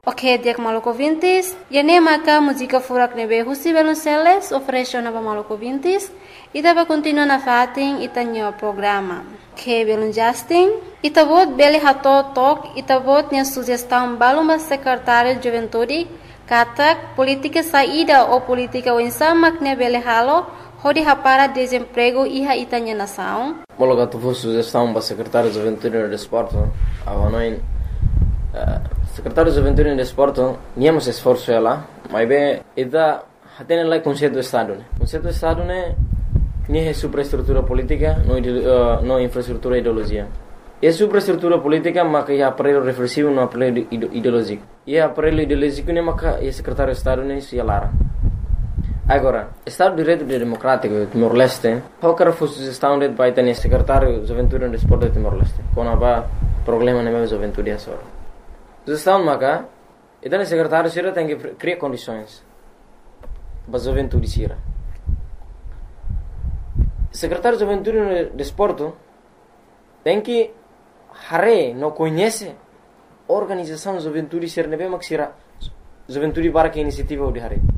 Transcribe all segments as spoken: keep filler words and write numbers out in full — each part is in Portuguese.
Ok, diak Maluku Vintis. Yane maka música furak nebe Husi Velonceles oferece na Maluku Vintis. Ita vai continuar na fatin ita nyo programa. Que belum Justin. Ita vot beli hato tok. Ita vot nya sugestão baluma secretário de juventude. Katak política saída ou política o insamak ne beli halo. Hodi hapara desemprego iha ita nya nação. Mologa tu vos sugestão ba secretário de juventude e desporto. Avanoin secretário de juventude e desporto. Niamos esforço ela. Mas bem, ita hatene lá conceito do estado, né? Conceito do estado, né? Não é superestrutura política, não, uh, não infraestrutura ideologia. É superestrutura política, mas é aparelho reflexivo, não aparelho ideológico. E é aparelho ideológico, né, mas é secretário de Estado, né, se alara. Agora, Estado de Direito Democrático, Timor-Leste, qualquer sugestão de vai ter secretário de Juventude e Desporto de Timor-Leste. Quando há problema na minha juventude, é só. Sugestão, mas então o secretário de tem que criar condições para a juventude sira. Secretário de Juventude e Desporto tem que hare não conhece a organização de juventude ser nebe maksira juventude para que iniciativa de hare.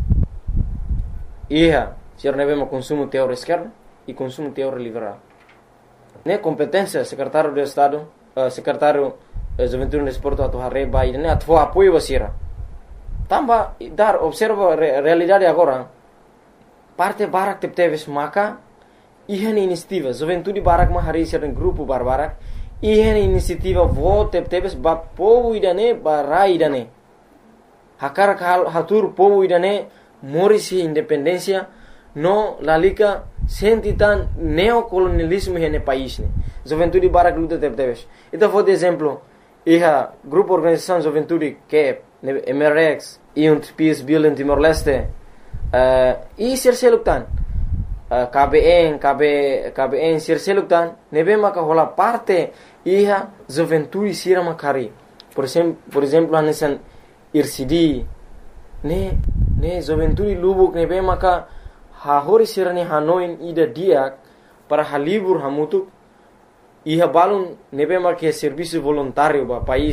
Ia ser nebe ma consumo teor esquerdo e consumo teor liberal. Ne competência secretário de Estado, uh, secretário de Juventude e Desporto atu hare vai ne atu apoio basira. Tamba dar observa a realidade agora. Parte barak tepteves maka ihan inisiativa, juventude barak mahari serang grupo barbarak, ihan inisiativa vote tebes ba povo idane barai idane. Hakar kal hatur povo idane morisi independencia no lalika sentitan neocolonialismo hene país ne. Juventude barak luta tebes. Ita foi de exemplo, iha grupo organização juventude que M R X e um Peace Bill em Timor-Leste, uh, e ser selutan. Uh, K B N, K B, K B N, Sir Seluktan, nebe maka hola parte iha juventude sira makari. Por exemplo, por exemplo, anesan I R C D, ne, ne juventude lubuk nebe maka hahori sira ni hanoin ida diak para halibur hamutuk iha balun nebe maka serviço voluntário ba país